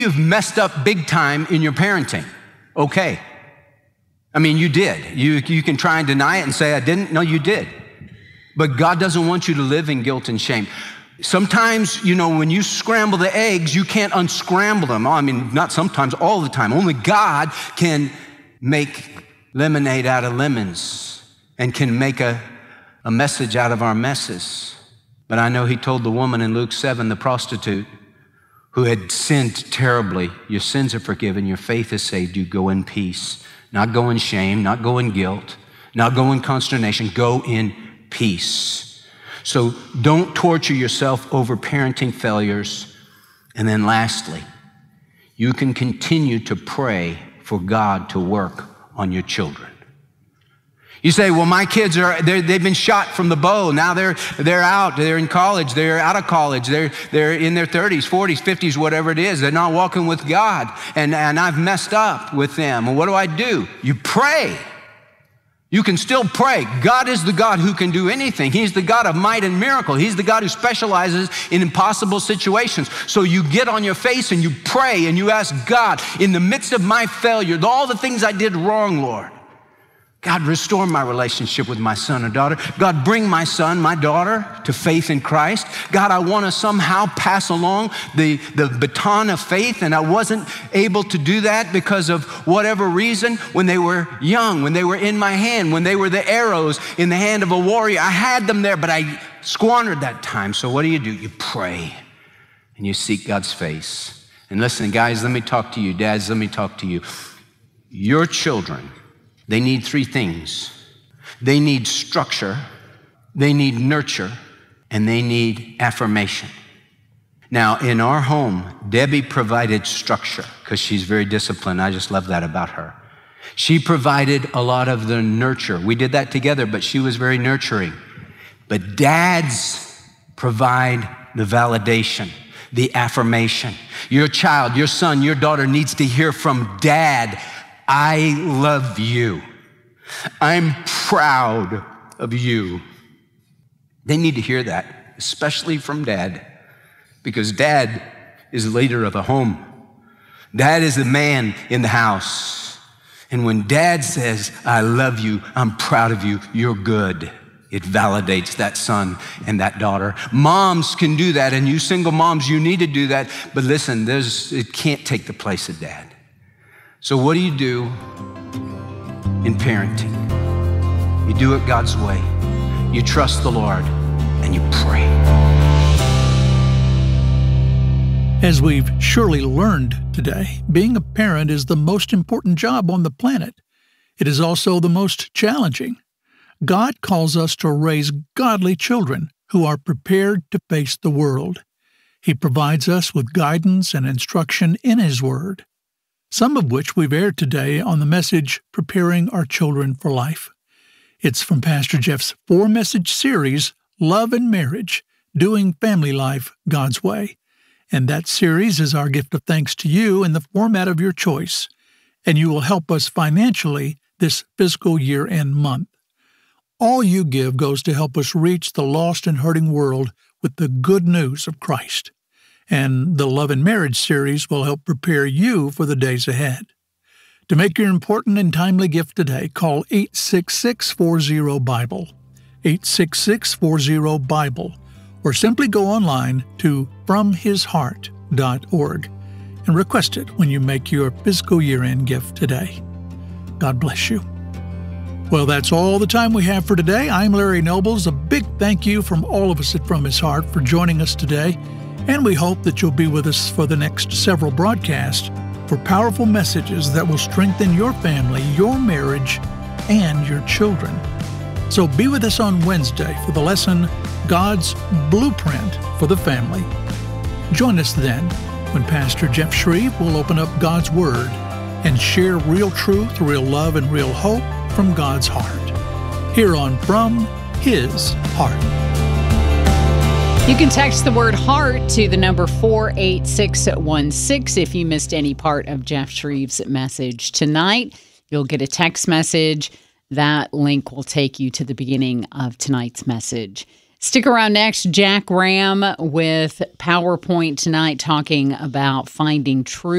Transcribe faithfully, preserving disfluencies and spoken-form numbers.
You've messed up big time in your parenting. Okay. I mean, you did. You, you can try and deny it and say, I didn't. No, you did. But God doesn't want you to live in guilt and shame. Sometimes, you know, when you scramble the eggs, you can't unscramble them. I mean, not sometimes, all the time. Only God can make lemonade out of lemons and can make a, a message out of our messes. But I know he told the woman in Luke seven, the prostitute, who had sinned terribly, your sins are forgiven, your faith has saved you, go in peace. Not go in shame, not go in guilt, not go in consternation, go in peace. So don't torture yourself over parenting failures. And then lastly, you can continue to pray for God to work on your children. You say, well, my kids are, they've been shot from the bow. Now they're, they're out, they're in college, they're out of college, they're, they're in their thirties, forties, fifties, whatever it is. They're not walking with God, and, and I've messed up with them. Well, what do I do? You pray. You can still pray. God is the God who can do anything. He's the God of might and miracle. He's the God who specializes in impossible situations. So you get on your face and you pray and you ask God, in the midst of my failure, all the things I did wrong, Lord, God, restore my relationship with my son or daughter. God, bring my son, my daughter to faith in Christ. God, I want to somehow pass along the, the baton of faith, and I wasn't able to do that because of whatever reason when they were young, when they were in my hand, when they were the arrows in the hand of a warrior. I had them there, but I squandered that time. So what do you do? You pray and you seek God's face. And listen, guys, let me talk to you. Dads, let me talk to you. Your children, they need three things. They need structure, they need nurture, and they need affirmation. Now, in our home, Debbie provided structure because she's very disciplined. I just love that about her. She provided a lot of the nurture. We did that together, but she was very nurturing. But dads provide the validation, the affirmation. Your child, your son, your daughter needs to hear from dad, I love you. I'm proud of you. They need to hear that, especially from dad, because dad is the leader of a home. Dad is the man in the house. And when dad says, I love you, I'm proud of you, you're good, it validates that son and that daughter. Moms can do that, and you single moms, you need to do that. But listen, there's, it can't take the place of dad. So what do you do in parenting? You do it God's way. You trust the Lord and you pray. As we've surely learned today, being a parent is the most important job on the planet. It is also the most challenging. God calls us to raise godly children who are prepared to face the world. He provides us with guidance and instruction in His Word, some of which we've aired today on the message, Preparing Our Children for Life. It's from Pastor Jeff's four-message series, Love and Marriage, Doing Family Life God's Way. And that series is our gift of thanks to you in the format of your choice, and you will help us financially this fiscal year and month. All you give goes to help us reach the lost and hurting world with the good news of Christ. And the Love and Marriage series will help prepare you for the days ahead. To make your important and timely gift today, call eight six six, four zero, Bible, eight six six, four zero, Bible, or simply go online to from his heart dot org and request it when you make your fiscal year-end gift today. God bless you. Well, that's all the time we have for today. I'm Larry Nobles. A big thank you from all of us at From His Heart for joining us today. And we hope that you'll be with us for the next several broadcasts for powerful messages that will strengthen your family, your marriage, and your children. So be with us on Wednesday for the lesson, God's Blueprint for the Family. Join us then when Pastor Jeff Shreve will open up God's Word and share real truth, real love, and real hope from God's heart. Here on From His Heart. You can text the word HEART to the number four eight six one six if you missed any part of Jeff Shreve's message tonight. You'll get a text message. That link will take you to the beginning of tonight's message. Stick around next. Jack Ram with PowerPoint tonight talking about finding truth.